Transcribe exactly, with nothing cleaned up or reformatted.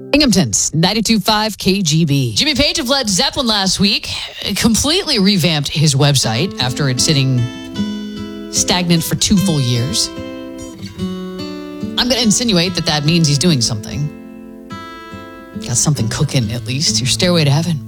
Binghamton's ninety-two point five K G B. Jimmy Page of Led Zeppelin last week completely revamped his website after it sitting stagnant for two full years. I'm going to insinuate that that means he's doing something. Got something cooking, at least. Your stairway to heaven.